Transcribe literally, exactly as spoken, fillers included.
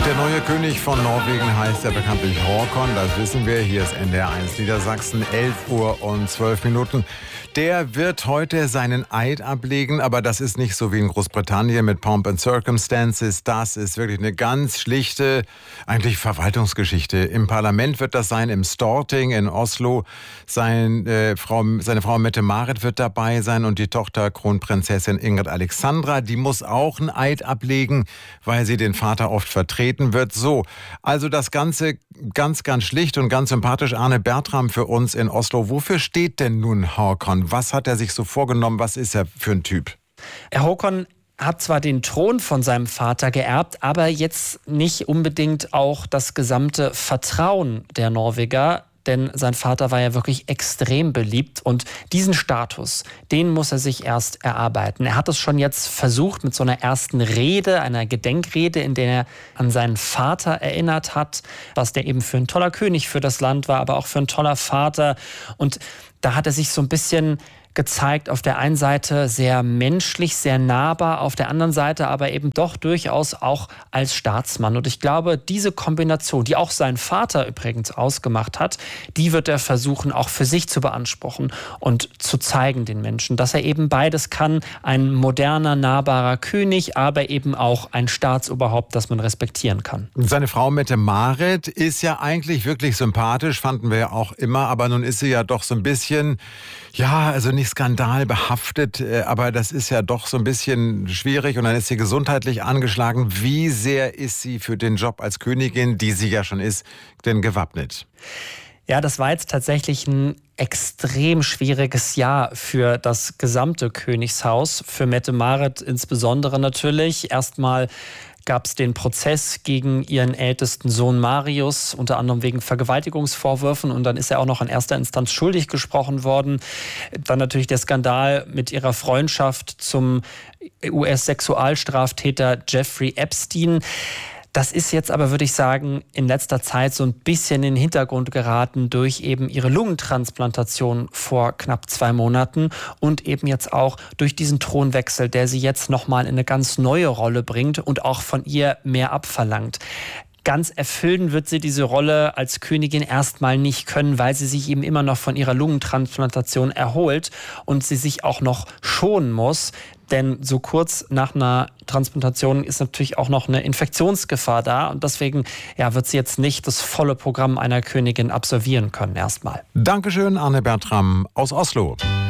Der neue König von Norwegen heißt ja bekanntlich Håkon, das wissen wir. Hier ist N D R eins Niedersachsen, elf Uhr und zwölf Minuten. Der wird heute seinen Eid ablegen, aber das ist nicht so wie in Großbritannien mit Pomp and Circumstances. Das ist wirklich eine ganz schlichte, eigentlich Verwaltungsgeschichte. Im Parlament wird das sein, im Storting in Oslo. Sein, äh, Frau, seine Frau Mette-Marit wird dabei sein und die Tochter Kronprinzessin Ingrid Alexandra. Die muss auch einen Eid ablegen, weil sie den Vater oft vertreten wird. So, also das Ganze ganz, ganz schlicht und ganz sympathisch. Arne Bertram für uns in Oslo. Wofür steht denn nun Håkon? Was hat er sich so vorgenommen? Was ist er für ein Typ? Herr Håkon hat zwar den Thron von seinem Vater geerbt, aber jetzt nicht unbedingt auch das gesamte Vertrauen der Norweger. Denn sein Vater war ja wirklich extrem beliebt und diesen Status, den muss er sich erst erarbeiten. Er hat es schon jetzt versucht mit so einer ersten Rede, einer Gedenkrede, in der er an seinen Vater erinnert hat, was der eben für ein toller König für das Land war, aber auch für ein toller Vater. Und da hat er sich so ein bisschen gezeigt, auf der einen Seite sehr menschlich, sehr nahbar, auf der anderen Seite aber eben doch durchaus auch als Staatsmann. Und ich glaube, diese Kombination, die auch sein Vater übrigens ausgemacht hat, die wird er versuchen, auch für sich zu beanspruchen und zu zeigen den Menschen, dass er eben beides kann, ein moderner, nahbarer König, aber eben auch ein Staatsoberhaupt, das man respektieren kann. Seine Frau Mette-Marit ist ja eigentlich wirklich sympathisch, fanden wir ja auch immer, aber nun ist sie ja doch so ein bisschen, ja, also nicht skandalbehaftet, aber das ist ja doch so ein bisschen schwierig und dann ist sie gesundheitlich angeschlagen. Wie sehr ist sie für den Job als Königin, die sie ja schon ist, denn gewappnet? Ja, das war jetzt tatsächlich ein extrem schwieriges Jahr für das gesamte Königshaus, für Mette-Marit insbesondere natürlich. Erstmal gab es den Prozess gegen ihren ältesten Sohn Marius, unter anderem wegen Vergewaltigungsvorwürfen. Und dann ist er auch noch in erster Instanz schuldig gesprochen worden. Dann natürlich der Skandal mit ihrer Freundschaft zum U S-Sexualstraftäter Jeffrey Epstein. Das ist jetzt aber, würde ich sagen, in letzter Zeit so ein bisschen in den Hintergrund geraten durch eben ihre Lungentransplantation vor knapp zwei Monaten und eben jetzt auch durch diesen Thronwechsel, der sie jetzt nochmal in eine ganz neue Rolle bringt und auch von ihr mehr abverlangt. Ganz erfüllen wird sie diese Rolle als Königin erstmal nicht können, weil sie sich eben immer noch von ihrer Lungentransplantation erholt und sie sich auch noch schonen muss. Denn so kurz nach einer Transplantation ist natürlich auch noch eine Infektionsgefahr da. Und deswegen ja, wird sie jetzt nicht das volle Programm einer Königin absolvieren können erstmal. Dankeschön, Arne Bertram aus Oslo.